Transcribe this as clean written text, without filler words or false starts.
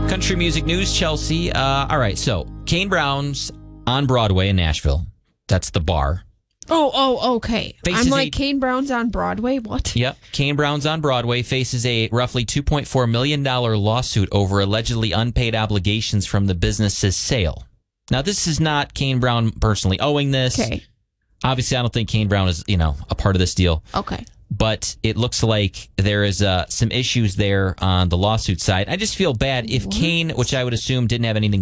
Country music news, Chelsea. All right, so Kane Brown's on Broadway in Nashville. That's the bar. Oh, okay. Faces I'm like, Kane Brown's on Broadway? What? Yep. Kane Brown's on Broadway faces a roughly $2.4 million lawsuit over allegedly unpaid obligations from the business's sale. Now, this is not Kane Brown personally owing this. Okay. Obviously, I don't think Kane Brown is, a part of this deal. Okay. But it looks like there is some issues there on the lawsuit side. I just feel bad if Kane, which I would assume didn't have anything